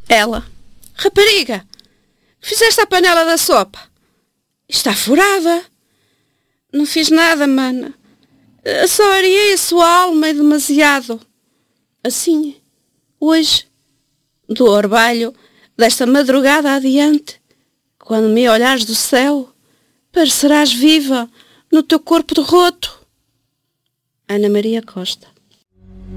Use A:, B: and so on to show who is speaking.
A: Ela: rapariga, fizeste a panela da sopa? Está furada. Não fiz nada, mana. Só areei a sua alma e demasiado. Assim, hoje, do orvalho desta madrugada adiante, quando me olhares do céu, parecerás viva no teu corpo de roto. Ana Maria Costa.